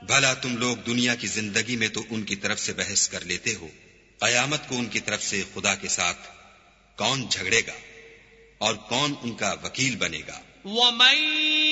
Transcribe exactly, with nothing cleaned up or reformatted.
भला तुम लोग दुनिया की जिंदगी में तो उनकी तरफ से बहस कर लेते हो, कयामत को उनकी तरफ से खुदा के साथ कौन झगड़ेगा और कौन उनका वकील बनेगा। वमन